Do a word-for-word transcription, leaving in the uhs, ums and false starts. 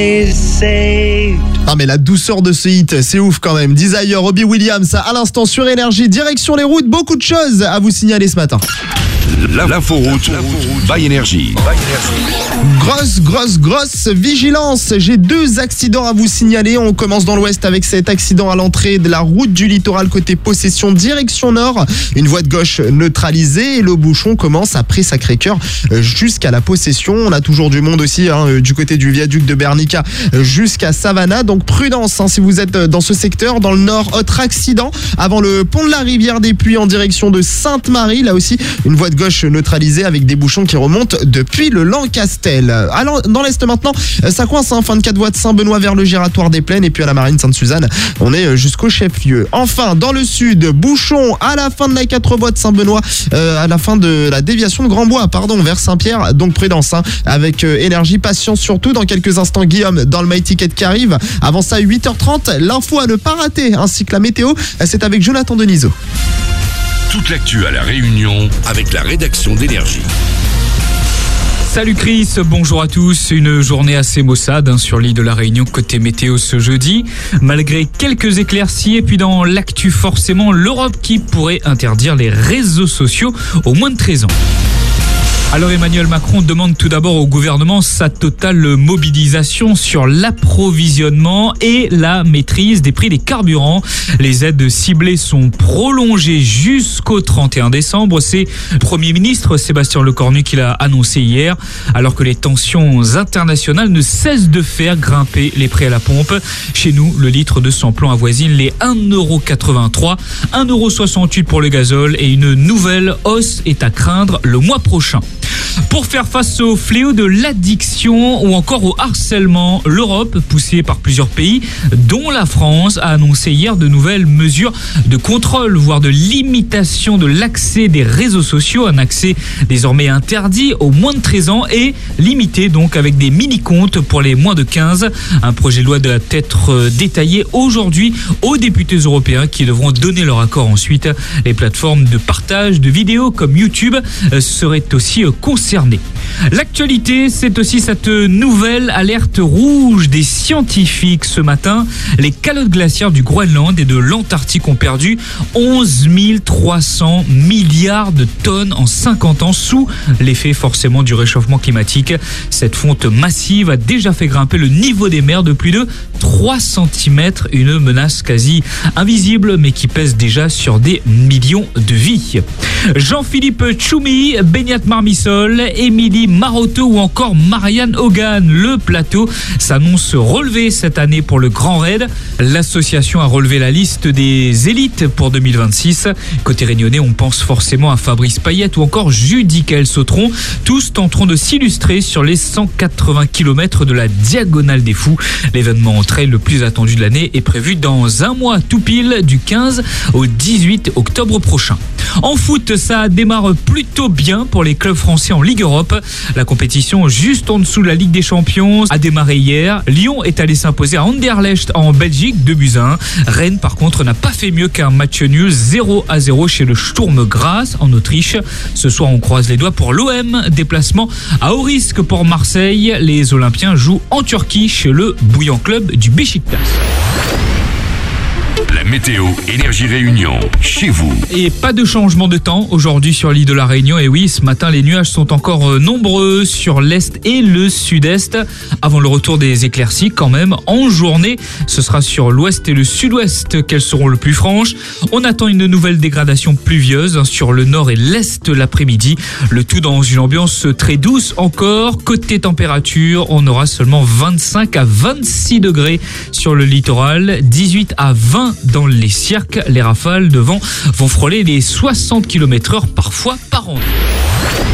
Ah mais la douceur de ce hit, c'est ouf quand même. Desire, Robbie Williams, à l'instant sur Énergie, direction les routes, beaucoup de choses à vous signaler ce matin. L'inforoute by Énergie. Grosse, grosse, grosse vigilance. J'ai deux accidents à vous signaler. On commence dans l'ouest avec cet accident à l'entrée de la route du littoral côté Possession, direction nord. Une voie de gauche neutralisée et le bouchon commence après Sacré-Cœur jusqu'à la Possession. On a toujours du monde aussi hein, du côté du viaduc de Bernica jusqu'à Savannah. Donc prudence hein, si vous êtes dans ce secteur. Dans le nord, autre accident avant le pont de la Rivière des Puits en direction de Sainte-Marie. Là aussi, une voie de gauche neutralisée avec des bouchons qui remontent depuis le Lancastel. Alors, dans l'est maintenant, ça coince, hein, fin de quatre voies de Saint-Benoît vers le Giratoire des Plaines et puis à la Marine Sainte-Suzanne, on est jusqu'au chef-lieu. Enfin, dans le sud, bouchon à la fin de la quatre voies de Saint-Benoît, euh, à la fin de la déviation de Grand-Bois, pardon, vers Saint-Pierre, donc prudence, hein, avec euh, Énergie, patience surtout. Dans quelques instants, Guillaume dans le My Ticket qui arrive. Avant ça, huit heures trente, l'info à ne pas rater, ainsi que la météo, c'est avec Jonathan Denisot. Toute l'actu à La Réunion avec la rédaction d'Énergie. Salut Chris, bonjour à tous. Une journée assez maussade hein, sur l'île de la Réunion côté météo ce jeudi. Malgré quelques éclaircies et puis dans l'actu forcément l'Europe qui pourrait interdire les réseaux sociaux aux moins de treize ans. Alors Emmanuel Macron demande tout d'abord au gouvernement sa totale mobilisation sur l'approvisionnement et la maîtrise des prix des carburants. Les aides ciblées sont prolongées jusqu'au trente et un décembre. C'est le Premier ministre Sébastien Lecornu qui l'a annoncé hier, alors que les tensions internationales ne cessent de faire grimper les prix à la pompe. Chez nous, le litre de samplon avoisine les un euro quatre-vingt-trois, un euro soixante-huit pour le gazole et une nouvelle hausse est à craindre le mois prochain. Pour faire face au fléau de l'addiction ou encore au harcèlement, l'Europe, poussée par plusieurs pays, dont la France, a annoncé hier de nouvelles mesures de contrôle, voire de limitation de l'accès des réseaux sociaux, un accès désormais interdit aux moins de treize ans et limité donc avec des mini-comptes pour les moins de quinze. Un projet de loi doit être détaillé aujourd'hui aux députés européens qui devront donner leur accord ensuite. Les plateformes de partage de vidéos comme YouTube seraient aussi concernées. L'actualité, c'est aussi cette nouvelle alerte rouge des scientifiques ce matin. Les calottes glaciaires du Groenland et de l'Antarctique ont perdu onze mille trois cents milliards de tonnes en cinquante ans sous l'effet forcément du réchauffement climatique. Cette fonte massive a déjà fait grimper le niveau des mers de plus de trois centimètres, une menace quasi invisible mais qui pèse déjà sur des millions de vies. Jean-Philippe Tchoumi, Beñat Marmisol, Émilie Maroteau ou encore Marianne Hogan. Le plateau s'annonce relevé cette année pour le Grand Raid. L'association a relevé la liste des élites pour deux mille vingt-six. Côté réunionnais, on pense forcément à Fabrice Payette ou encore Judicaël Sautron. Tous tenteront de s'illustrer sur les cent quatre-vingts kilomètres de la Diagonale des Fous. L'événement trail le plus attendu de l'année est prévu dans un mois tout pile, du quinze au dix-huit octobre prochain. En foot, ça démarre plutôt bien pour les clubs français en Ligue Europe. La compétition juste en dessous de la Ligue des Champions a démarré hier. Lyon est allé s'imposer à Anderlecht en Belgique, deux buts à un. Rennes, par contre, n'a pas fait mieux qu'un match nul zéro à zéro chez le Sturm Graz en Autriche. Ce soir, on croise les doigts pour l'O M. Déplacement à haut risque pour Marseille. Les Olympiens jouent en Turquie chez le bouillant club du Beşiktaş. La météo Énergie Réunion, chez vous. Et pas de changement de temps aujourd'hui sur l'île de la Réunion. Et oui, ce matin, les nuages sont encore nombreux sur l'est et le sud-est. Avant le retour des éclaircies, quand même, en journée, ce sera sur l'ouest et le sud-ouest qu'elles seront le plus franches. On attend une nouvelle dégradation pluvieuse sur le nord et l'est l'après-midi. Le tout dans une ambiance très douce encore. Côté température, on aura seulement vingt-cinq à vingt-six degrés sur le littoral, dix-huit à vingt dans les cirques. Les rafales de vent vont frôler les soixante kilomètres heure parfois par an.